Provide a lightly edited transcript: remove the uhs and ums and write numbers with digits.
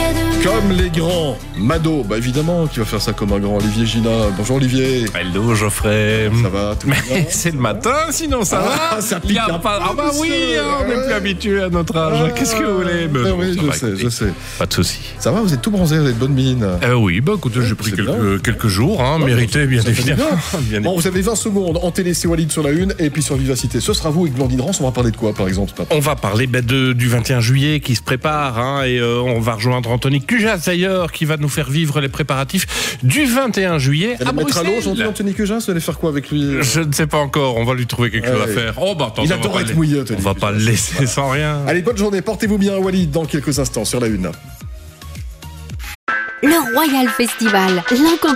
Comme les grands. Mado, bah évidemment, qui va faire ça comme un grand. Olivier Gina. Bonjour Olivier. Hello Geoffrey. Ça va, tout va bien? C'est le matin, sinon ça va. Ça pique un peu. Ah bah oui, on n'est plus habitué à notre âge. Qu'est-ce que vous voulez? Oui, je sais. Pas de souci. Ça va, vous êtes tout bronzé, vous avez de bonne mine. Oui, bah écoutez, j'ai pris quelques jours, mérité bien évidemment. Bon, vous avez 20 secondes en télé, c'est Walid sur la une, et puis sur Vivacité. Ce sera vous et Blandine Rance. On va parler de quoi, par exemple? On va parler du 21 juillet qui se prépare, et on va rejoindre Anthony Cujas d'ailleurs, qui va nous faire vivre les préparatifs du 21 juillet à Bruxelles. Mettre à l'eau aujourd'hui, Anthony Cujas, vous allez faire quoi avec lui? Je ne sais pas encore, on va lui trouver quelque chose à faire. Oh bah attends, il adore être mouillé, Anthony. On va pas le laisser sans rien. Allez, bonne journée, portez-vous bien, Walid, dans quelques instants sur la une. Le Royal Festival,